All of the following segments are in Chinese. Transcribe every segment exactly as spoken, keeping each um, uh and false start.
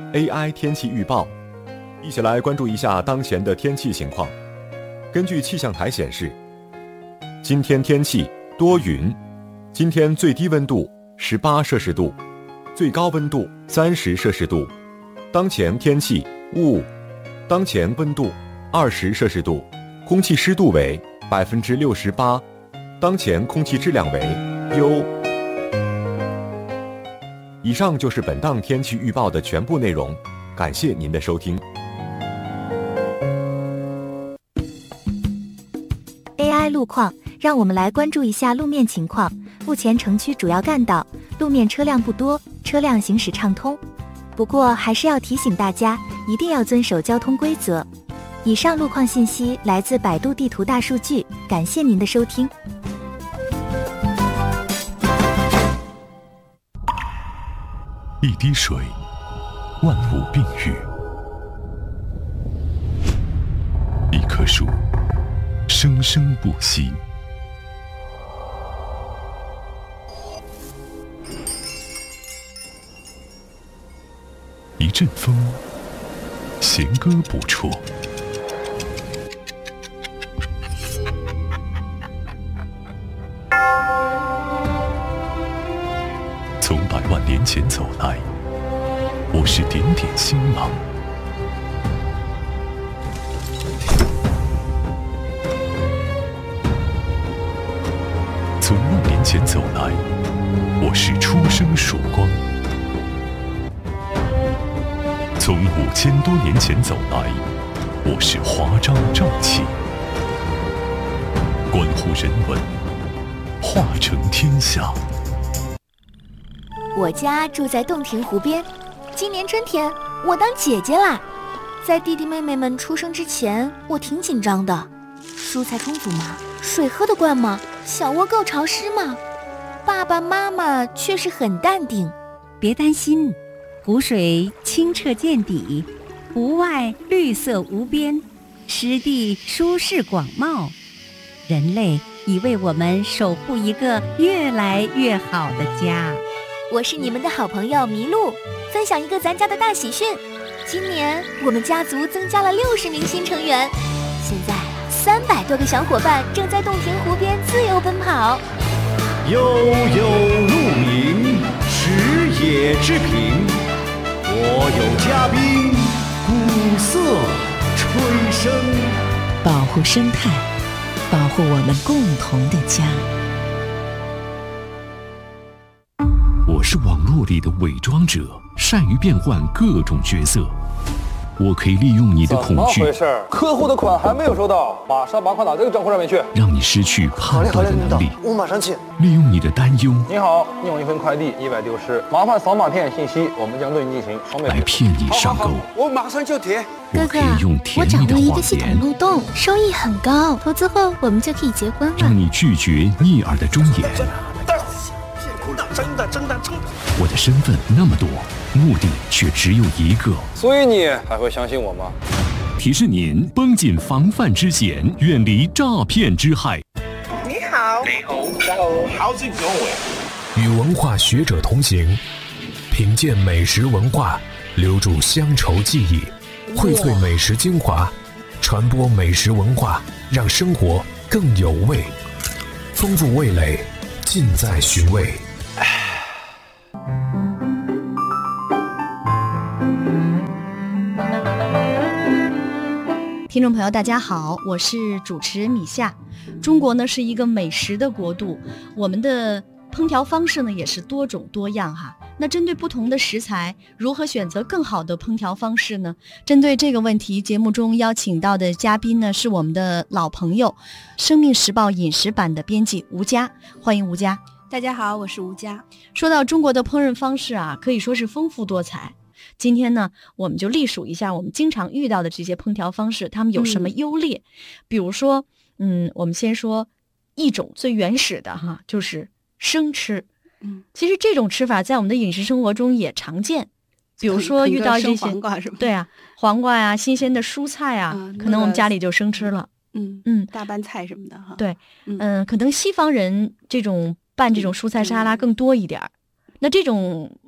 A I 天气预报，一起来关注一下当前的天气情况。根据气象台显示，今天天气多云，今天最低温度十八摄氏度，最高温度三十摄氏度。当前天气雾，当前温度二十摄氏度，空气湿度为百分之六十八，当前空气质量为优。以上就是本档天气预报的全部内容，感谢您的收听。 A I 路况，让我们来关注一下路面情况。目前城区主要干道路面车辆不多，车辆行驶畅通。不过还是要提醒大家，一定要遵守交通规则。以上路况信息来自百度地图大数据，感谢您的收听。 一滴水，万物并育；一棵树，生生不息；一阵风，弦歌不辍；从百万年前走来，我是点点星芒；从万年前走来，我是初生曙光；从五千多年前走来，我是华章正气。关乎人文，化成天下。 我家住在洞庭湖边，今年春天我当姐姐啦。在弟弟妹妹们出生之前，我挺紧张的。蔬菜充足吗？水喝得惯吗？小窝够潮湿吗？爸爸妈妈却是很淡定。 别担心，湖水清澈见底，湖外绿色无边，湿地舒适广袤。人类已为我们守护一个越来越好的家。 我是你们的好朋友麋鹿，分享一个咱家的大喜讯。今年我们家族增加了六十名新成员，现在三百多个小伙伴正在洞庭湖边自由奔跑。 悠悠鹿鸣，食野之苹。我有嘉宾，鼓瑟吹笙。 保护生态，保护我们共同的家。 我是网络里的伪装者，善于变换各种角色。我可以利用你的恐惧， 怎么回事？客户的款还没有收到，马上把款打这个账户上面去， 让你失去判断的能力。 我马上去。 利用你的担忧， 你好，你有一份快递意外丢失，麻烦扫码填写信息，我们将对你进行双倍来骗你上钩。 我马上就填。 我可以用甜蜜的我掌握一谎个系统言， 漏洞，收益很高，投资后我们就可以结婚了。 让你拒绝逆耳的忠言。 真的真的真的。 我的身份那么多，目的却只有一个。 所以你还会相信我吗？ 提示您绷紧防范之弦，远离诈骗之害。 你好，你好 ，How's it going？ 与文化学者同行，品鉴美食文化，留住乡愁记忆，荟萃美食精华，传播美食文化，让生活更有味，丰富味蕾，尽在寻味。 听众朋友大家好，我是主持人米夏。中国呢是一个美食的国度，我们的烹调方式呢也是多种多样哈。那针对不同的食材，如何选择更好的烹调方式呢？针对这个问题，节目中邀请到的嘉宾呢是我们的老朋友，生命时报饮食版的编辑吴佳，欢迎吴佳。 大家好，我是吴佳。 说到中国的烹饪方式啊，可以说是丰富多彩。今天呢，我们就隶属一下我们经常遇到的这些烹调方式，它们有什么优劣？嗯、比如说，嗯，我们先说一种最原始的哈，就是生吃。嗯，其实这种吃法在我们的饮食生活中也常见。比如说遇到这些黄瓜是吧？ 对啊，黄瓜呀、啊、新鲜的蔬菜啊、嗯，可能我们家里就生吃了。 嗯嗯，大拌菜什么的哈。 对，嗯、呃，可能西方人这种拌这种蔬菜沙拉更多一点儿。嗯、那这种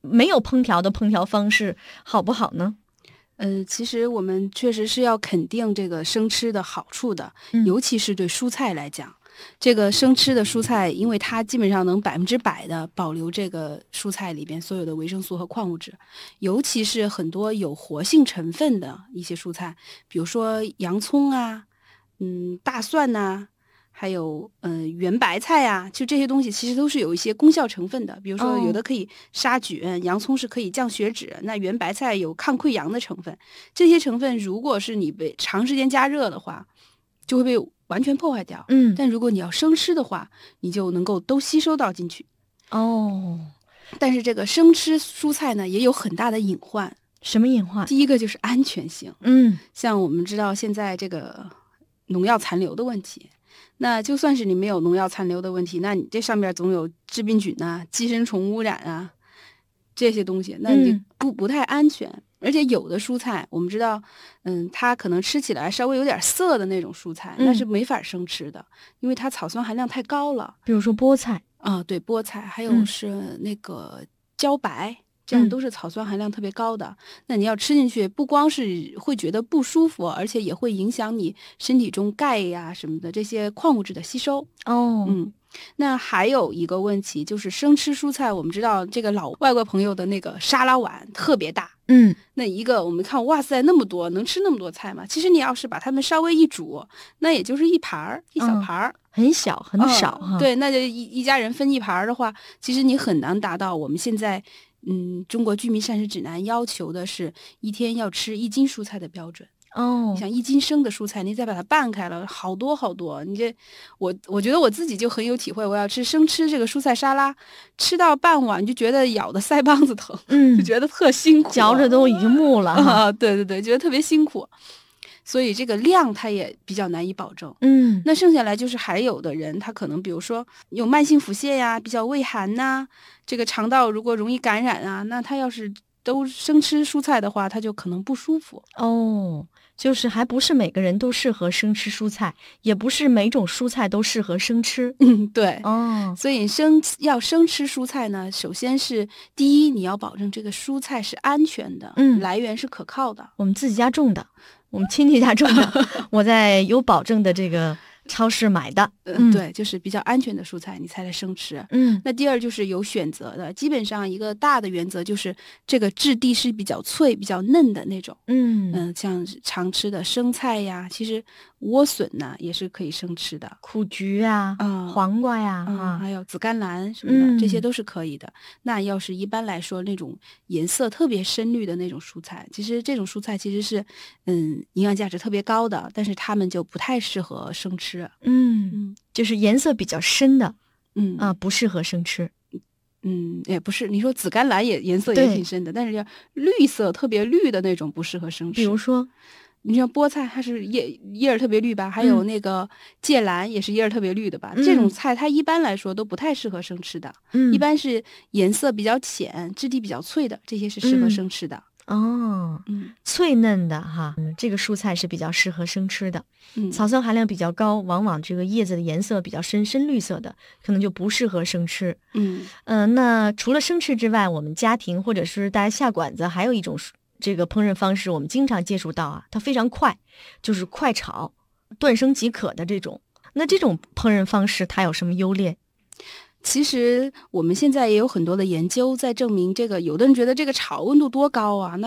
没有烹调的烹调方式好不好呢？ 呃，其实我们确实是要肯定这个生吃的好处的， 嗯、 尤其是对蔬菜来讲，这个生吃的蔬菜，因为它基本上能百分之百的保留这个蔬菜里边所有的维生素和矿物质，尤其是很多有活性成分的一些蔬菜，比如说洋葱啊，嗯，大蒜呐、啊。还有嗯、呃、圆白菜啊，就这些东西其实都是有一些功效成分的，比如说有的可以杀菌，哦、洋葱是可以降血脂，那圆白菜有抗溃疡的成分，这些成分如果是你被长时间加热的话，就会被完全破坏掉。 嗯， 但如果你要生吃的话，你就能够都吸收到进去。 哦， 但是这个生吃蔬菜呢，也有很大的隐患。 什么隐患？ 第一个就是安全性。 嗯， 像我们知道现在这个农药残留的问题。那就算是你没有农药残留的问题，那你这上面总有致病菌啊、寄生虫污染啊这些东西，那你就不不太安全。嗯、而且有的蔬菜，我们知道，嗯，它可能吃起来稍微有点涩的那种蔬菜，嗯、那是没法生吃的，因为它草酸含量太高了。 比如说菠菜啊，对，菠菜，还有是那个茭白。嗯这样都是草酸含量特别高的，嗯、那你要吃进去，不光是会觉得不舒服，而且也会影响你身体中钙呀、啊、什么的这些矿物质的吸收。 哦， 嗯，那还有一个问题就是生吃蔬菜，我们知道这个老外国朋友的那个沙拉碗特别大， 嗯， 那一个我们看哇塞那么多，能吃那么多菜吗？其实你要是把它们稍微一煮，那也就是一盘儿一小盘儿。 嗯很小很少哈、 嗯，对，那就一一家人分一盘的话，其实你很难达到我们现在嗯中国居民膳食指南要求的是一天要吃一斤蔬菜的标准。 哦， 你想一斤生的蔬菜，你再把它拌开了，好多好多。你这我我觉得我自己就很有体会，我要吃生吃这个蔬菜沙拉，吃到傍晚就觉得咬的腮帮子疼， 嗯， 就觉得特辛苦， 嚼着都已经木了啊！对对对，觉得特别辛苦。所以这个量它也比较难以保证， 嗯， 那剩下来就是还有的人他可能比如说有慢性腹泻呀，比较畏寒呐，这个肠道如果容易感染啊，那他要是都生吃蔬菜的话，他就可能不舒服。 哦，就是还不是每个人都适合生吃蔬菜，也不是每种蔬菜都适合生吃。 嗯，对， 哦， 所以生要生吃蔬菜呢，首先是第一，你要保证这个蔬菜是安全的， 嗯， 来源是可靠的， 我们自己家种的。我们亲戚家种的，我在有保证的这个超市买的， 嗯，对，就是比较安全的蔬菜，你才来生吃。 嗯， 那第二就是有选择的，基本上一个大的原则就是这个质地是比较脆、比较嫩的那种。 嗯嗯，像常吃的生菜呀，其实莴笋呢也是可以生吃的， 苦菊啊， 嗯、 黄瓜呀， 嗯、 啊， 还有紫甘蓝什么的，嗯、这些都是可以的。那要是一般来说那种颜色特别深绿的那种蔬菜，其实这种蔬菜其实是嗯营养价值特别高的，但是它们就不太适合生吃。 嗯嗯，就是颜色比较深的， 嗯啊，不适合生吃。 嗯，也不是，你说紫甘蓝也颜色也挺深的，但是要绿色特别绿的那种不适合生吃。 比如说， 你像菠菜，它是叶叶儿特别绿吧？还有那个芥蓝也是叶儿特别绿的吧？ 嗯、 这种菜它一般来说都不太适合生吃的。 嗯， 一般是颜色比较浅、质地比较脆的，这些是适合生吃的。 嗯哦， 嗯， 脆嫩的哈，嗯，这个蔬菜是比较适合生吃的。 嗯， 草酸含量比较高，往往这个叶子的颜色比较深，深绿色的，可能就不适合生吃。 嗯嗯、呃，那除了生吃之外，我们家庭或者是大家下馆子，还有一种这个烹饪方式，我们经常接触到啊，它非常快，就是快炒，断生即可的这种。那这种烹饪方式它有什么优劣？ 其实我们现在也有很多的研究在证明，这个有的人觉得这个炒温度多高啊，那